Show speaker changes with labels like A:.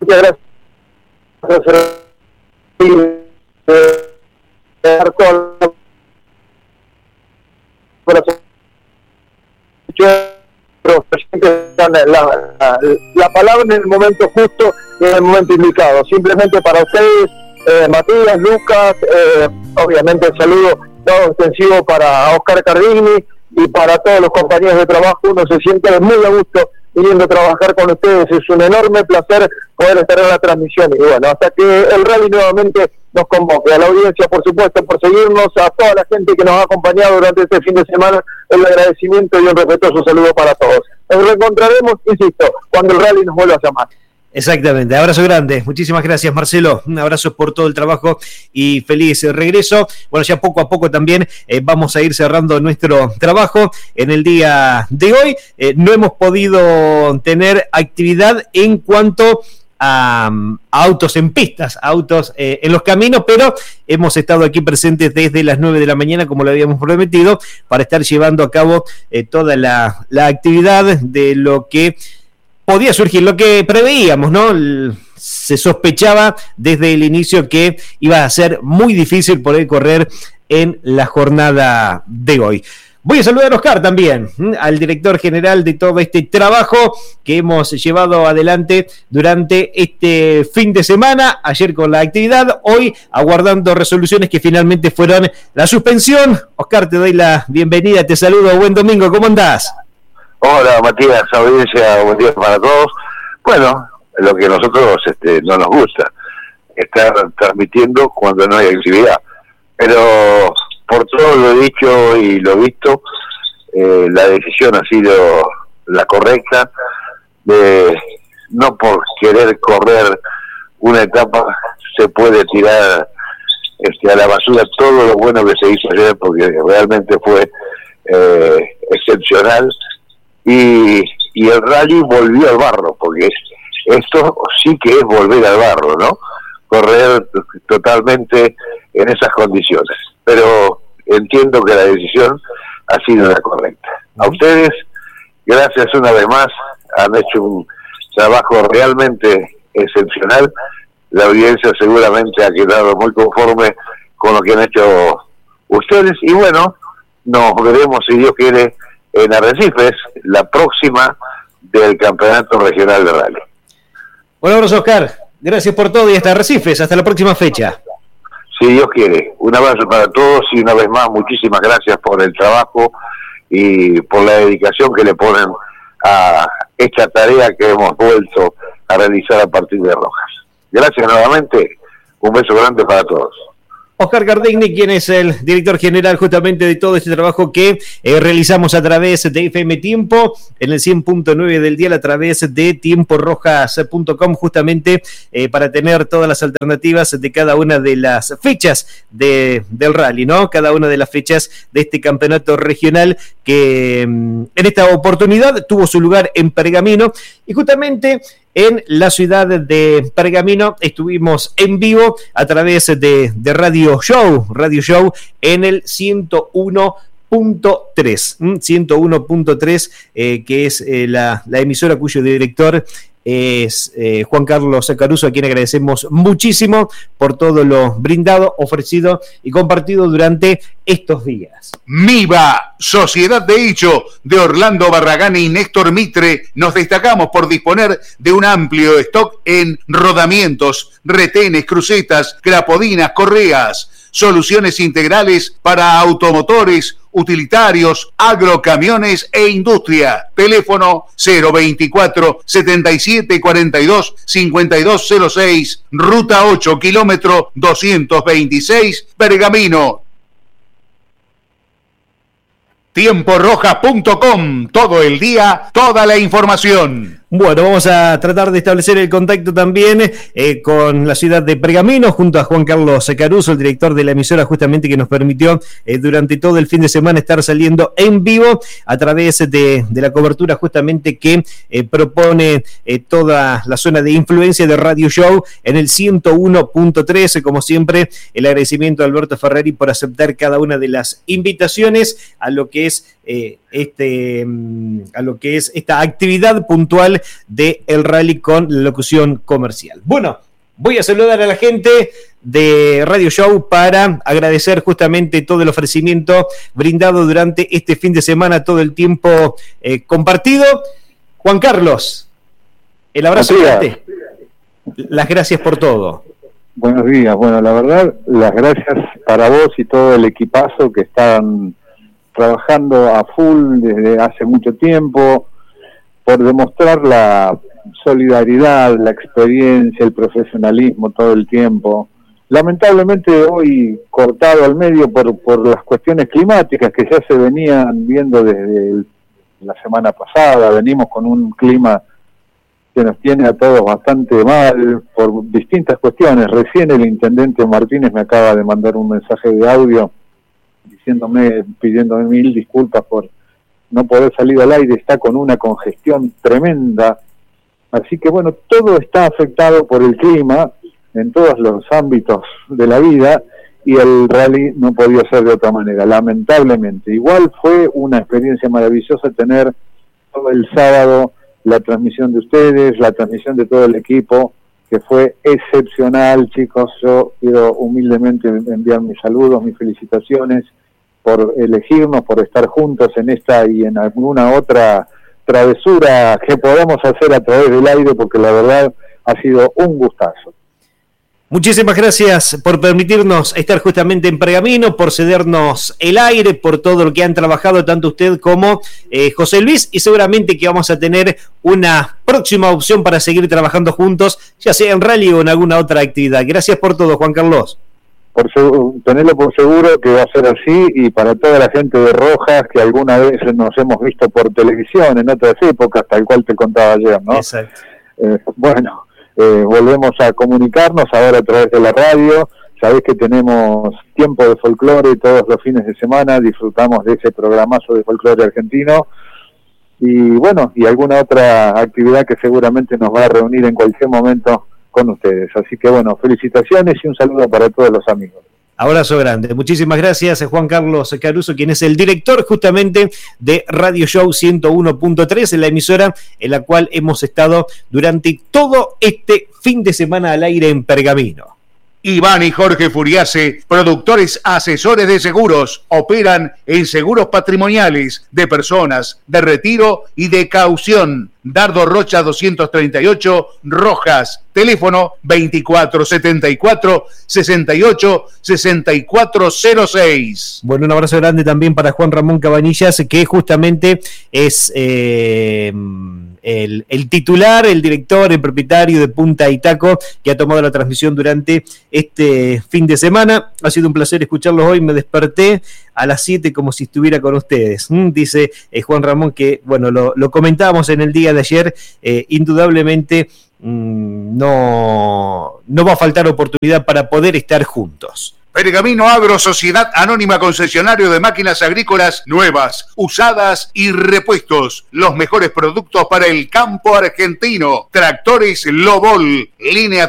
A: Muchas gracias. La palabra en el momento justo y en el momento indicado. Simplemente para ustedes, Matías, Lucas, obviamente el saludo todo extensivo para Oscar Cardigni y para todos los compañeros de trabajo. Uno se siente muy a gusto viniendo a trabajar con ustedes. Es un enorme placer poder estar en la transmisión. Y bueno, hasta que el rally nuevamente nos convoque. A la audiencia, por supuesto, por seguirnos, a toda la gente que nos ha acompañado durante este fin de semana, el agradecimiento y un respetuoso saludo para todos. Nos reencontraremos, insisto, cuando el rally nos vuelva a llamar.
B: Exactamente, abrazo grande, muchísimas gracias Marcelo, un abrazo por todo el trabajo y feliz regreso. Bueno, ya poco a poco también vamos a ir cerrando nuestro trabajo en el día de hoy. No hemos podido tener actividad en cuanto a autos en pistas, autos en los caminos, pero hemos estado aquí presentes desde las 9 de la mañana, como lo habíamos prometido, para estar llevando a cabo toda la actividad de lo que podía surgir, lo que preveíamos, ¿no? Se sospechaba desde el inicio que iba a ser muy difícil poder correr en la jornada de hoy. Voy a saludar a Oscar también, al director general de todo este trabajo que hemos llevado adelante durante este fin de semana, ayer con la actividad, hoy aguardando resoluciones que finalmente fueron la suspensión. Oscar, te doy la bienvenida, te saludo, buen domingo, ¿cómo andás?
C: Hola Matías, audiencia, buen día para todos. Bueno, lo que a nosotros no nos gusta, estar transmitiendo cuando no hay actividad, pero por todo lo dicho y lo visto, la decisión ha sido la correcta, de no por querer correr una etapa se puede tirar a la basura todo lo bueno que se hizo ayer, porque realmente fue excepcional. Y el rally volvió al barro, porque esto sí que es volver al barro, ¿no? Correr totalmente en esas condiciones. Pero entiendo que la decisión ha sido la correcta. A ustedes, gracias una vez más, han hecho un trabajo realmente excepcional. La audiencia seguramente ha quedado muy conforme con lo que han hecho ustedes. Y bueno, nos veremos, si Dios quiere, en Arrecifes, la próxima del Campeonato Regional de Rally.
B: Un abrazo, Oscar. Gracias por todo y hasta Arrecifes. Hasta la próxima fecha.
C: Si Dios quiere. Un abrazo para todos y una vez más, muchísimas gracias por el trabajo y por la dedicación que le ponen a esta tarea que hemos vuelto a realizar a partir de Rojas. Gracias nuevamente. Un beso grande para todos.
B: Oscar Cardigni, quien es el director general justamente de todo este trabajo que realizamos a través de FM Tiempo, en el 100.9 del dial, a través de tiemporojas.com, justamente para tener todas las alternativas de cada una de las fechas del rally, ¿no? Cada una de las fechas de este campeonato regional que en esta oportunidad tuvo su lugar en Pergamino, y justamente en la ciudad de Pergamino estuvimos en vivo a través de Radio Show en el 101.3, que es la emisora cuyo director es Juan Carlos Caruso, a quien agradecemos muchísimo por todo lo brindado, ofrecido y compartido durante estos días.
D: MIBA, Sociedad de Hecho de Orlando Barragán y Néstor Mitre, nos destacamos por disponer de un amplio stock en rodamientos, retenes, crucetas, crapodinas, correas, soluciones integrales para automotores, utilitarios, agrocamiones e industria. Teléfono 024 77 42 5206, Ruta 8, kilómetro 226, Pergamino. Tiemporojas.com, todo el día, toda la información.
B: Bueno, vamos a tratar de establecer el contacto también con la ciudad de Pergamino, junto a Juan Carlos Caruso, el director de la emisora, justamente, que nos permitió durante todo el fin de semana estar saliendo en vivo a través de la cobertura justamente que propone toda la zona de influencia de Radio Show en el 101.3. Como siempre, el agradecimiento a Alberto Ferrari por aceptar cada una de las invitaciones a lo que es a lo que es esta actividad puntual del rally con la locución comercial. Bueno, voy a saludar a la gente de Radio Show para agradecer justamente todo el ofrecimiento brindado durante este fin de semana, todo el tiempo compartido. Juan Carlos, el abrazo grande. Las gracias por todo.
E: Buenos días. Bueno, la verdad, las gracias para vos y todo el equipazo que están trabajando a full desde hace mucho tiempo por demostrar la solidaridad, la experiencia, el profesionalismo todo el tiempo. Lamentablemente hoy cortado al medio por las cuestiones climáticas que ya se venían viendo desde la semana pasada. Venimos con un clima que nos tiene a todos bastante mal por distintas cuestiones. Recién el intendente Martínez me acaba de mandar un mensaje de audio pidiéndome mil disculpas por no poder salir al aire. Está con una congestión tremenda. Así que bueno, todo está afectado por el clima en todos los ámbitos de la vida, y el rally no podía ser de otra manera, lamentablemente. Igual fue una experiencia maravillosa tener todo el sábado la transmisión de ustedes, la transmisión de todo el equipo, que fue excepcional, chicos. Yo quiero humildemente enviar mis saludos, mis felicitaciones por elegirnos, por estar juntos en esta y en alguna otra travesura que podamos hacer a través del aire, porque la verdad ha sido un gustazo.
B: Muchísimas gracias por permitirnos estar justamente en Pergamino, por cedernos el aire, por todo lo que han trabajado tanto usted como José Luis, y seguramente que vamos a tener una próxima opción para seguir trabajando juntos, ya sea en rally o en alguna otra actividad. Gracias por todo, Juan Carlos.
E: Tenerlo por seguro que va a ser así, y para toda la gente de Rojas que alguna vez nos hemos visto por televisión en otras épocas, tal cual te contaba ayer, ¿no?
B: Exacto.
E: Volvemos a comunicarnos ahora a través de la radio. Sabés que tenemos tiempo de folclore todos los fines de semana, disfrutamos de ese programazo de folclore argentino, y bueno, y alguna otra actividad que seguramente nos va a reunir en cualquier momento con ustedes. Así que bueno, felicitaciones y un saludo para todos los amigos.
B: Abrazo grande. Muchísimas gracias, Juan Carlos Caruso, quien es el director justamente de Radio Show 101.3, en la emisora en la cual hemos estado durante todo este fin de semana al aire en Pergamino.
D: Iván y Jorge Furiase, productores asesores de seguros, operan en seguros patrimoniales de personas, de retiro y de caución. Dardo Rocha 238, Rojas, teléfono 2474-68-6406.
B: Bueno, un abrazo grande también para Juan Ramón Cabanillas, que justamente es el titular, el director, el propietario de Punta Itaco, que ha tomado la transmisión durante este fin de semana. Ha sido un placer escucharlos hoy. Me desperté a las 7 como si estuviera con ustedes. Dice Juan Ramón que, bueno, lo comentábamos en el día de ayer, indudablemente no va a faltar oportunidad para poder estar juntos.
D: Pergamino Agro, Sociedad Anónima, concesionario de máquinas agrícolas nuevas, usadas y repuestos. Los mejores productos para el campo argentino. Tractores Lobol, línea